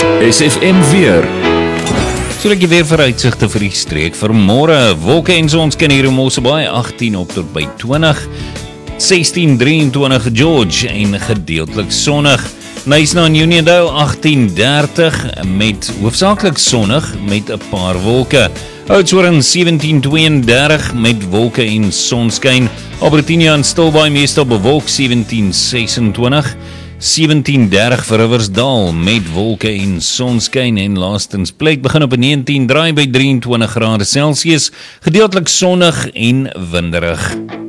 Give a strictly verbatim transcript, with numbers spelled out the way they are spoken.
S F M weer. So dat jy weer vooruitsigte vir die streek vir môre. Wolke en sonskyn hier in Mosselbaai, agttien op tot by twintig, sestien drieëntwintig George en gedeeltelik sonnig. Knysna en Uniondale agttien dertig met hoofsaaklik sonnig met 'n paar wolke. Oudtshoorn sewentien tweeëndertig met wolke en sonskyn. Albertinia en Stilbaai meestal bewolk sewentien sesentwintig. sewentien dertig vir Riversdal met wolke en sonskyn en laastens Pleit begin op negentien draai by drieëntwintig grade Celsius, gedeeltelik sonnig en winderig.